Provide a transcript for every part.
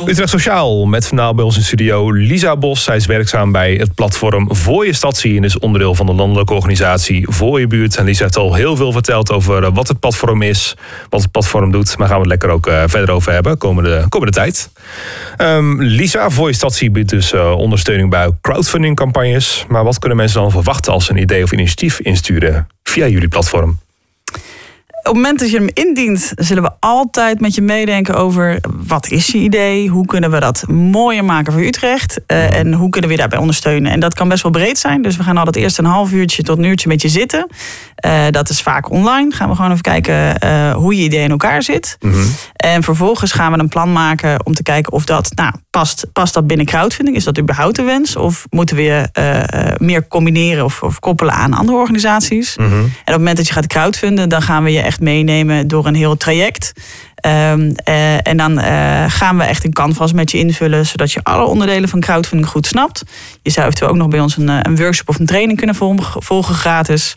Utrecht Sociaal met vandaag bij ons in studio Lisa Bos. Zij is werkzaam bij het platform Voor Je Stadsie en is onderdeel van de landelijke organisatie Voor Je Buurt. En Lisa heeft al heel veel verteld over wat het platform is, wat het platform doet. Maar gaan we het lekker ook verder over hebben komende tijd. Lisa, Voor Je Stadsie biedt dus ondersteuning bij crowdfunding campagnes. Maar wat kunnen mensen dan verwachten als ze een idee of initiatief insturen via jullie platform? Op het moment dat je hem indient, zullen we altijd met je meedenken over wat is je idee, hoe kunnen we dat mooier maken voor Utrecht en hoe kunnen we je daarbij ondersteunen. En dat kan best wel breed zijn, dus we gaan altijd eerst een half uurtje tot een uurtje met je zitten. Dat is vaak online. Gaan we gewoon even kijken hoe je idee in elkaar zit. Mm-hmm. En vervolgens gaan we een plan maken om te kijken of dat past dat binnen crowdfunding. Is dat überhaupt de wens? Of moeten we je meer combineren of koppelen aan andere organisaties? Mm-hmm. En op het moment dat je gaat crowdfunden, dan gaan we je echt meenemen door een heel traject. En dan gaan we echt een canvas met je invullen, zodat je alle onderdelen van crowdfunding goed snapt. Je zou eventueel ook nog bij ons een workshop of een training kunnen volgen gratis.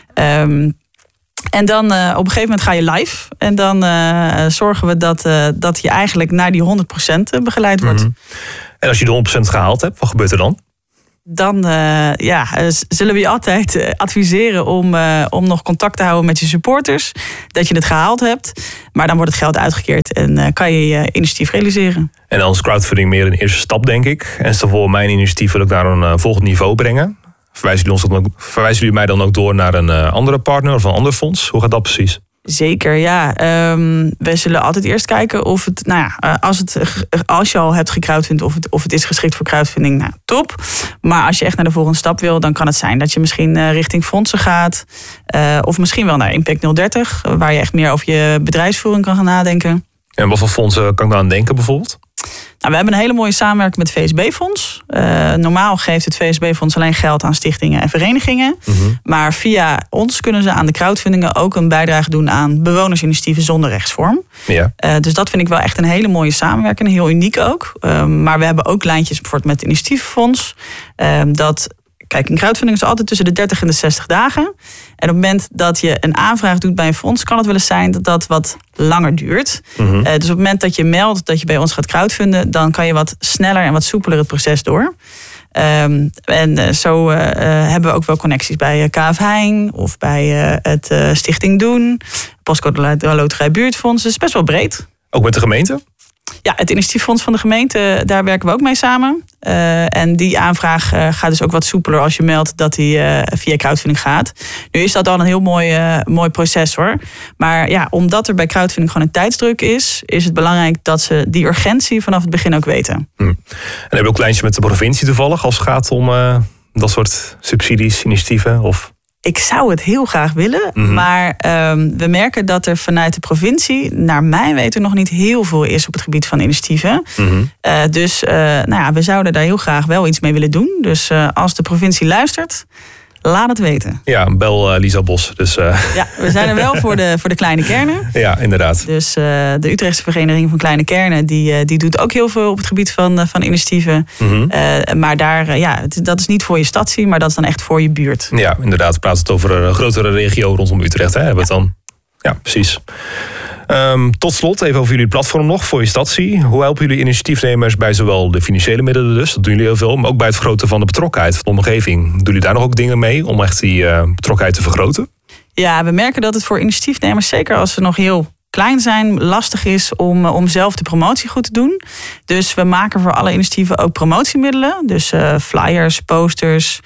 En dan op een gegeven moment ga je live. En dan zorgen we dat je eigenlijk naar die 100% begeleid wordt. Mm-hmm. En als je de 100% gehaald hebt, wat gebeurt er dan? Dan zullen we je altijd adviseren om nog contact te houden met je supporters. Dat je het gehaald hebt. Maar dan wordt het geld uitgekeerd en kan je je initiatief realiseren. En dan is crowdfunding meer een eerste stap, denk ik. En stel voor, mijn initiatief wil ik naar een volgend niveau brengen. Verwijzen jullie mij dan ook door naar een andere partner of een ander fonds? Hoe gaat dat precies? Zeker, ja. We zullen altijd eerst kijken of het, als je al hebt gecrowdfund of het is geschikt voor crowdfunding, top. Maar als je echt naar de volgende stap wil, dan kan het zijn dat je misschien richting fondsen gaat. Of misschien wel naar Impact 030, waar je echt meer over je bedrijfsvoering kan gaan nadenken. En wat voor fondsen kan ik nou aan denken bijvoorbeeld? Nou, we hebben een hele mooie samenwerking met het VSB-fonds. Normaal geeft het VSB-fonds alleen geld aan stichtingen en verenigingen. Mm-hmm. Maar via ons kunnen ze aan de crowdfundingen ook een bijdrage doen aan bewonersinitiatieven zonder rechtsvorm. Ja. Dus dat vind ik wel echt een hele mooie samenwerking. Heel uniek ook. Maar we hebben ook lijntjes bijvoorbeeld met het initiatievenfonds. Kijk, een crowdfunding is altijd tussen de 30 en de 60 dagen. En op het moment dat je een aanvraag doet bij een fonds, kan het wel eens zijn dat dat wat langer duurt. Mm-hmm. Dus op het moment dat je meldt dat je bij ons gaat crowdfunden, dan kan je wat sneller en wat soepeler het proces door. Zo hebben we ook wel connecties bij KF Heijn of bij het Stichting Doen, Postcode Loterij Buurtfonds. Dus best wel breed. Ook met de gemeente? Ja, het initiatieffonds van de gemeente, daar werken we ook mee samen. En die aanvraag gaat dus ook wat soepeler als je meldt dat die via crowdfunding gaat. Nu is dat al een heel mooi proces hoor. Maar ja, omdat er bij crowdfunding gewoon een tijdsdruk is het belangrijk dat ze die urgentie vanaf het begin ook weten. En hebben we ook lijntjes met de provincie toevallig als het gaat om dat soort subsidies, initiatieven of... Ik zou het heel graag willen, maar we merken dat er vanuit de provincie, naar mijn weten, nog niet heel veel is op het gebied van initiatieven. Mm-hmm. We zouden daar heel graag wel iets mee willen doen. Dus als de provincie luistert, laat het weten. Ja, bel Lisa Bos. Dus, Ja, we zijn er wel voor de kleine kernen. Ja, inderdaad. Dus de Utrechtse Vereniging van Kleine Kernen, die doet ook heel veel op het gebied van initiatieven. Mm-hmm. Maar dat is niet voor je stadsie, maar dat is dan echt voor je buurt. Ja, inderdaad. We praten het over een grotere regio rondom Utrecht. Hè? Hebben we het dan? Ja, precies. Tot slot, even over jullie platform nog, Voor Je Stadsie. Hoe helpen jullie initiatiefnemers bij zowel de financiële middelen dus, dat doen jullie heel veel, maar ook bij het vergroten van de betrokkenheid van de omgeving? Doen jullie daar nog ook dingen mee om echt die betrokkenheid te vergroten? Ja, we merken dat het voor initiatiefnemers, zeker als ze nog heel klein zijn, lastig is om zelf de promotie goed te doen. Dus we maken voor alle initiatieven ook promotiemiddelen. Dus flyers, posters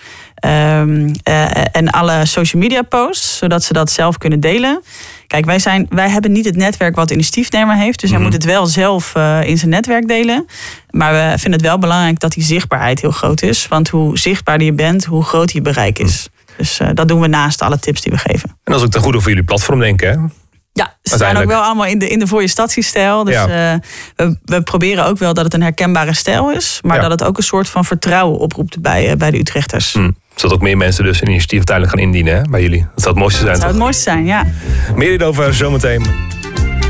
en alle social media posts, zodat ze dat zelf kunnen delen. Kijk, wij hebben niet het netwerk wat de initiatiefnemer heeft. Dus hij moet het wel zelf in zijn netwerk delen. Maar we vinden het wel belangrijk dat die zichtbaarheid heel groot is. Want hoe zichtbaarder je bent, hoe groter je bereik is. Dus dat doen we naast alle tips die we geven. En dat is ook ten goede voor jullie platform, denk ik, hè? Ja, ze zijn ook wel allemaal in de Voor Je Stadsie-stijl. Dus we proberen ook wel dat het een herkenbare stijl is. Maar dat het ook een soort van vertrouwen oproept bij de Utrechters. Zodat ook meer mensen dus een initiatief uiteindelijk gaan indienen, hè, bij jullie. Dat zou het mooiste zijn. Dat zou het mooiste zijn, ja. Meer hierover zometeen.